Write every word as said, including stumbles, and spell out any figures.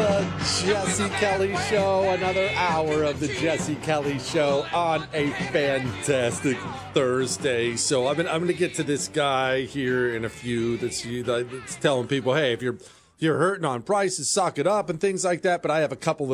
the Jesse Kelly Show, another hour of the Jesse Kelly Show on a fantastic Thursday. So I'm gonna, I'm going to get to this guy here in a few that's, that's telling people, hey, if you're if you're hurting on prices, suck it up and things like that. But I have a couple of